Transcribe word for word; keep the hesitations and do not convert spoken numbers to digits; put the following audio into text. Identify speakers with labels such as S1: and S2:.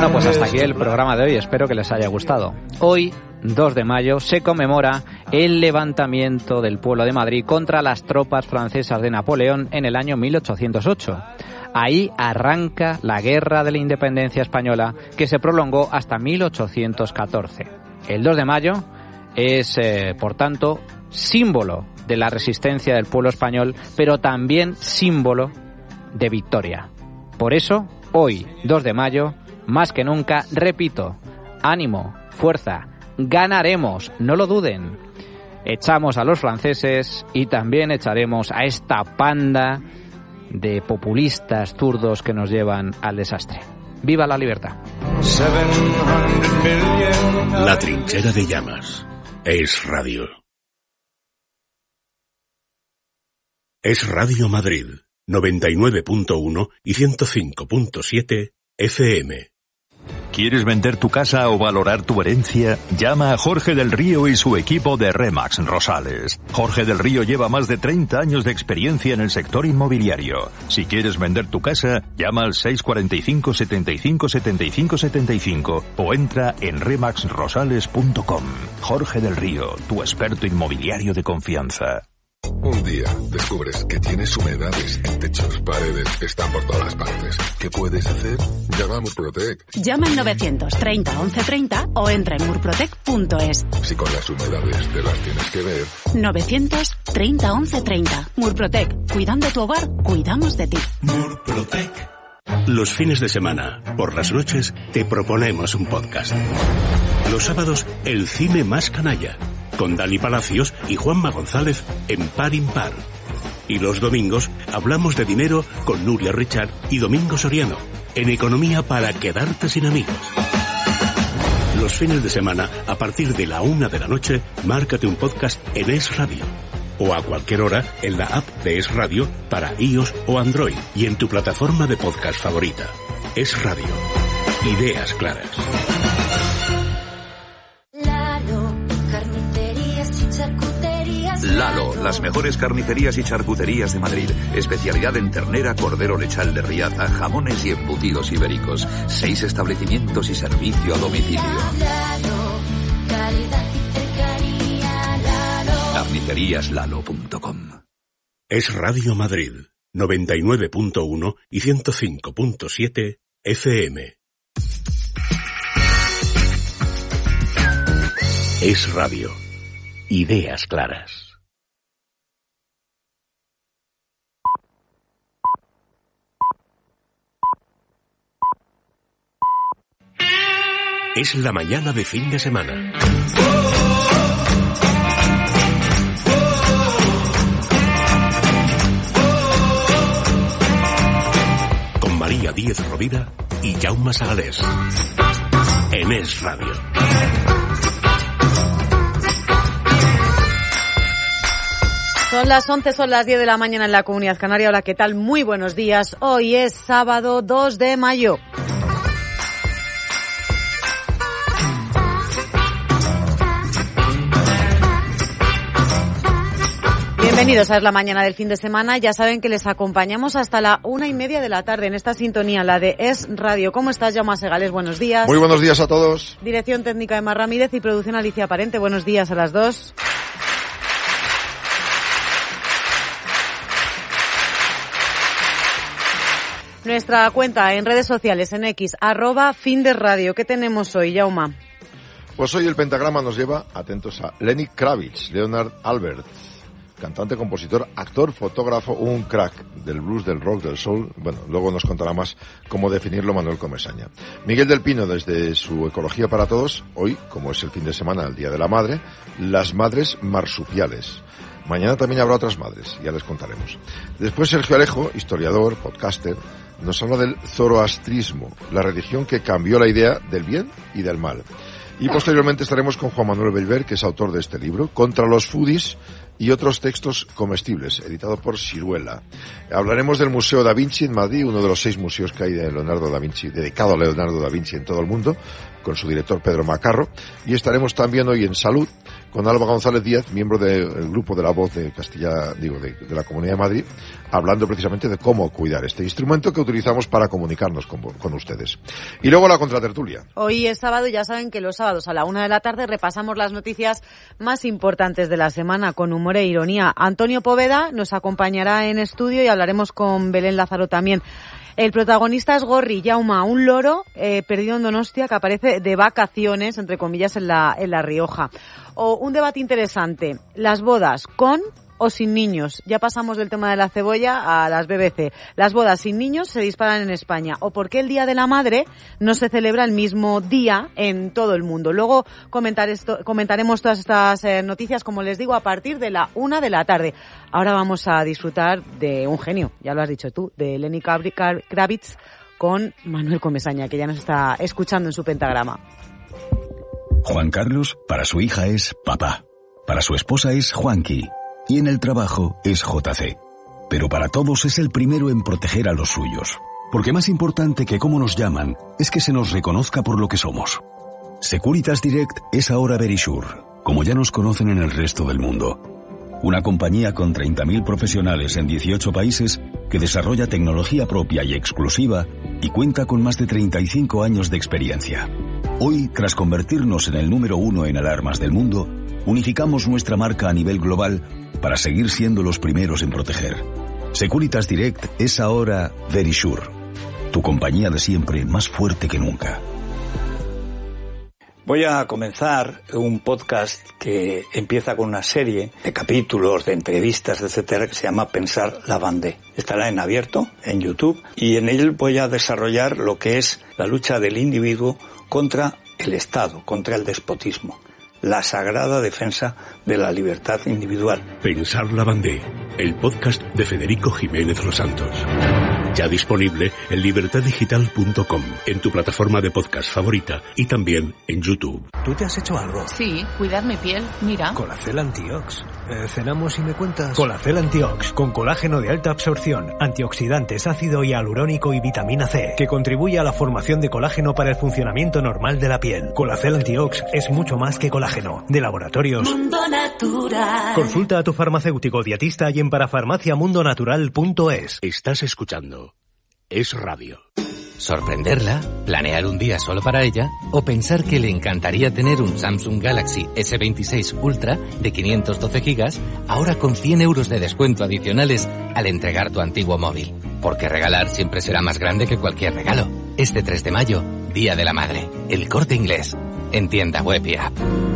S1: Bueno, pues hasta aquí el programa de hoy. Espero que les haya gustado. Hoy, dos de mayo, se conmemora el levantamiento del pueblo de Madrid contra las tropas francesas de Napoleón en el año mil ochocientos ocho. Ahí arranca la Guerra de la Independencia Española, que se prolongó hasta mil ochocientos catorce. El dos de mayo es, eh, por tanto, símbolo de la resistencia del pueblo español, pero también símbolo de victoria. Por eso, hoy, dos de mayo, más que nunca, repito, ánimo, fuerza, ganaremos, no lo duden. Echamos a los franceses y también echaremos a esta panda de populistas zurdos que nos llevan al desastre. ¡Viva la libertad!
S2: La trinchera de llamas. Es radio. Es Radio Madrid, noventa y nueve punto uno y ciento cinco punto siete F M.
S3: ¿Quieres vender tu casa o valorar tu herencia? Llama a Jorge del Río y su equipo de Remax Rosales. Jorge del Río lleva más de treinta años de experiencia en el sector inmobiliario. Si quieres vender tu casa, llama al seis cuatro cinco, setenta y cinco, setenta y cinco, setenta y cinco o entra en remax rosales punto com. Jorge del Río, tu experto inmobiliario de confianza.
S4: Un día descubres que tienes humedades en techos, paredes, están por todas partes. ¿Qué puedes hacer? Llama a Murprotec.
S5: Llama al novecientos treinta once treinta o entra en murprotec punto es.
S4: Si con las humedades te las tienes que ver.
S5: novecientos treinta once treinta. Murprotec. Cuidando tu hogar, cuidamos de ti.
S2: Murprotec. Los fines de semana, por las noches, te proponemos un podcast. Los sábados, el cine más canalla, con Dani Palacios y Juanma González en Par Impar. Y los domingos hablamos de dinero con Nuria Richard y Domingo Soriano, en Economía para quedarte sin amigos. Los fines de semana, a partir de la una de la noche, márcate un podcast en Es Radio. O a cualquier hora en la app de Es Radio para iOS o Android y en tu plataforma de podcast favorita. Es Radio. Ideas claras.
S6: Lalo, las mejores carnicerías y charcuterías de Madrid. Especialidad en ternera, cordero lechal de Riaza, jamones y embutidos ibéricos. Seis establecimientos y servicio a domicilio. carnicerías lalo punto com.
S2: Es Radio Madrid, noventa y nueve punto uno y ciento cinco punto siete F M. Es Radio. Ideas claras. Es la mañana de fin de semana. Con María Díez Rovira y Jaume Sagalés. En Es Radio.
S7: Son las once, son las diez de la mañana en la Comunidad Canaria. Hola, ¿qué tal? Muy buenos días. Hoy es sábado dos de mayo. Bienvenidos a Es la Mañana del fin de semana. Ya saben que les acompañamos hasta la una y media de la tarde en esta sintonía, la de Es Radio. ¿Cómo estás, Jaume Segales? Buenos días.
S8: Muy buenos días a todos.
S7: Dirección técnica Emma Ramírez y producción Alicia Parente. Buenos días a las dos. Nuestra cuenta en redes sociales, en X, arroba fin de radio. ¿Qué tenemos hoy, Jaume?
S8: Pues hoy el pentagrama nos lleva, atentos, a Lenny Kravitz, Leonard Albert, cantante, compositor, actor, fotógrafo, un crack del blues, del rock, del soul. Bueno, luego nos contará más cómo definirlo Manuel Comesaña. Miguel del Pino, desde su Ecología para Todos, hoy, como es el fin de semana, el Día de la Madre, las madres marsupiales. Mañana también habrá otras madres, ya les contaremos. Después Sergio Alejo, historiador, podcaster, nos habla del zoroastrismo, la religión que cambió la idea del bien y del mal. Y posteriormente estaremos con Juan Manuel Belver, que es autor de este libro, Contra los foodies y otros textos comestibles, editado por Siruela. Hablaremos del Museo Da Vinci en Madrid, uno de los seis museos que hay de Leonardo da Vinci, dedicado a Leonardo da Vinci en todo el mundo, con su director Pedro Macarro, y estaremos también hoy en Salud con Alba González Díaz, miembro del grupo de La Voz de Castilla, digo, de, de la Comunidad de Madrid, hablando precisamente de cómo cuidar este instrumento que utilizamos para comunicarnos con, con ustedes. Y luego la contratertulia.
S7: Hoy es sábado y ya saben que los sábados a la una de la tarde repasamos las noticias más importantes de la semana con humor e ironía. Antonio Poveda nos acompañará en estudio y hablaremos con Belén Lázaro también. El protagonista es Gorri Jauma, un loro eh, perdido en Donostia que aparece de vacaciones, entre comillas, en la, en la Rioja. O un debate interesante, las bodas con o sin niños. Ya pasamos del tema de la cebolla a las B B C. Las bodas sin niños se disparan en España. ¿O por qué el Día de la Madre no se celebra el mismo día en todo el mundo? Luego comentar esto, comentaremos todas estas eh, noticias, como les digo, a partir de la una de la tarde. Ahora vamos a disfrutar de un genio, ya lo has dicho tú, de Lenny Kravitz con Manuel Comesaña, que ya nos está escuchando en su pentagrama.
S9: Juan Carlos, para su hija es papá. Para su esposa es Juanqui. Y en el trabajo es J C. Pero para todos es el primero en proteger a los suyos. Porque más importante que cómo nos llaman es que se nos reconozca por lo que somos. Securitas Direct es ahora Verisure, como ya nos conocen en el resto del mundo. Una compañía con treinta mil profesionales en dieciocho países que desarrolla tecnología propia y exclusiva y cuenta con más de treinta y cinco años de experiencia. Hoy, tras convertirnos en el número uno en alarmas del mundo, unificamos nuestra marca a nivel global para seguir siendo los primeros en proteger. Securitas Direct es ahora Verisure, tu compañía de siempre más fuerte que nunca.
S10: Voy a comenzar un podcast que empieza con una serie de capítulos, de entrevistas, etcétera, que se llama Pensar la Vendée. Estará en abierto, en YouTube, y en él voy a desarrollar lo que es la lucha del individuo contra el Estado, contra el despotismo. La sagrada defensa de la libertad individual.
S2: Pensar la Vendée, el podcast de Federico Jiménez Los Santos. Ya disponible en libertad digital punto com, en tu plataforma de podcast favorita y también en YouTube.
S11: ¿Tú te has hecho algo?
S5: Sí, cuidar mi piel, mira.
S11: Colacel Antiox. Eh, ¿Cenamos y me cuentas? Colacel Antiox, con colágeno de alta absorción, antioxidantes, ácido hialurónico y vitamina C, que contribuye a la formación de colágeno para el funcionamiento normal de la piel. Colacel Antiox es mucho más que colágeno. De Laboratorios
S5: Mundo Natural.
S11: Consulta a tu farmacéutico dietista y en parafarmacia mundo natural punto es.
S2: Estás escuchando Es Radio.
S12: Sorprenderla, planear un día solo para ella o pensar que le encantaría tener un Samsung Galaxy ese veintiséis Ultra de quinientos doce gigas, ahora con cien euros de descuento adicionales al entregar tu antiguo móvil. Porque regalar siempre será más grande que cualquier regalo. Este tres de mayo, Día de la Madre. El Corte Inglés. En tienda web y app.